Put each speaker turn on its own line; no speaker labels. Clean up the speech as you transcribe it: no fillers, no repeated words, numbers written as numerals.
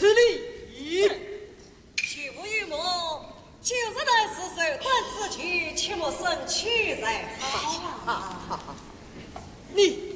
此理！
去不与我，就是来是手，但此去切莫生气才好啊！
你